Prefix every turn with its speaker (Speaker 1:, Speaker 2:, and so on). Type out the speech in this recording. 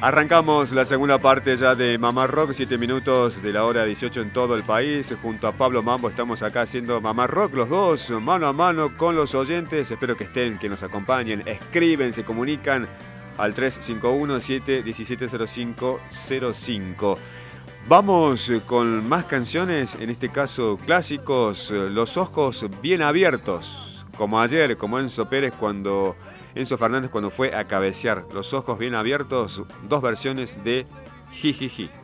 Speaker 1: Arrancamos la segunda parte ya de Mamá Rock, 7 minutos de la hora 18 en todo el país. Junto a Pablo Mambo estamos acá haciendo Mamá Rock, los dos, mano a mano con los oyentes. Espero que estén, que nos acompañen, escriben, se comunican al 351-717-0505. Vamos con más canciones, en este caso clásicos, Los ojos bien abiertos, como ayer, como Enzo Fernández cuando fue a cabecear. Los ojos bien abiertos, dos versiones de Jijiji.